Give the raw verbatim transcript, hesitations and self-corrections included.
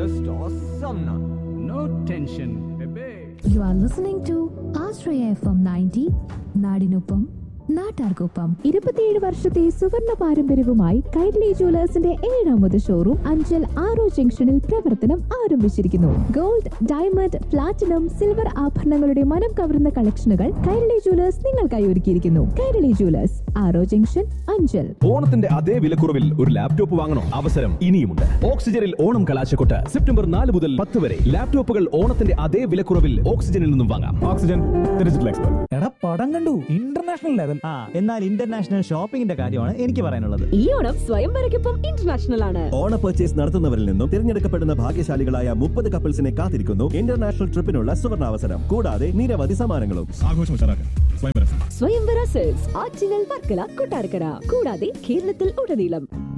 just awesome na. No tension, bebe. You are listening to Ashraya F M ninety, നാടിനൊപ്പം നാട്ടാർക്കൊപ്പം. ഇരുപത്തിയേഴ് വർഷത്തെ സുവർണ പാരമ്പര്യവുമായി കൈരളി ജുവലേഴ്സിന്റെ ഏഴാമത് ഷോറൂം അഞ്ചൽ ആറോ ജംഗ്ഷനിൽ പ്രവർത്തനം ആരംഭിച്ചിരിക്കുന്നു. ഗോൾഡ്, ഡയമണ്ട്, പ്ലാറ്റിനം, സിൽവർ ആഭരണങ്ങളുടെ മനം കവർന്ന കളക്ഷനുകൾ കൈരളി ജുവലേഴ്സ് നിങ്ങൾക്കായി ഒരുക്കിയിരിക്കുന്നു. കൈരളി ജുവലേഴ്സ്, ആറോ ജംഗ്ഷൻ, അഞ്ചൽ. ഓണത്തിന്റെ അതേ വിലക്കുറവിൽ ഒരു ലാപ്ടോപ്പ് വാങ്ങണോ? അവസരം ഇനിയുമുണ്ട്. ഓക്സിജനിൽ ഓണം കലാശക്കൊട്ട് സെപ്റ്റംബർ നാല് മുതൽ പത്ത് വരെ ലാപ്ടോപ്പുകൾ ഓണത്തിന്റെ അതേ വിലക്കുറവിൽ ഓക്സിജനിൽ നിന്നും വാങ്ങാം. Oxygen digital expert. എടാ പടം കണ്ടു, ഇന്റർനാഷണൽ ലെവൽ. ആ എന്നാൽ ഇന്റർനാഷണൽ ഷോപ്പിംഗിന്റെ കാര്യമാണ് എനിക്ക് പറയാനുള്ളത്. ഈ ഓണം സ്വയംവരയ്ക്കൊപ്പം ഇന്റർനാഷണൽ ആണ്. ഓണ പർച്ചേസ് നടത്തുന്നവരിൽ നിന്നും തിരഞ്ഞെടുക്കപ്പെടുന്ന ഭാഗ്യശാലികളായ മുപ്പത് കപ്പിൾസിനെ കാത്തിരിക്കുന്നു ഇന്റർനാഷണൽ ട്രിപ്പിനുള്ള സുവർണാവസരം. കൂടാതെ നിരവധി സമ്മാനങ്ങളും. ആഘോഷം ഉഷാറാക്കാൻ സ്വയംവര. സ്വയംവര സെൽസ് ആറ്റിങ്ങൽ, വർക്കല, കൊട്ടാരക്കര, കൂടാതെ കേരളത്തിൽ ഉടനീളം.